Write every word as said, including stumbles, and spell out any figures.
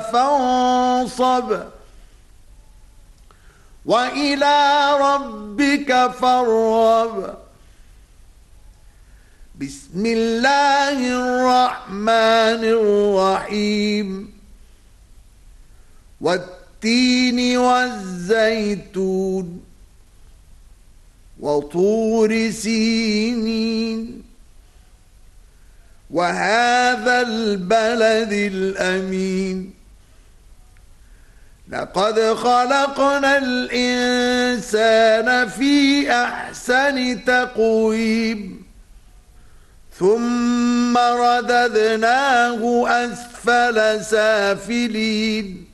فانصب وإلى ربك فارغب بسم الله الرحمن الرحيم والتين والزيتون وطور سينين وهذا البلد الأمين لقد خلقنا الإنسان في أحسن تقويم ثم رددناه أسفل سافلين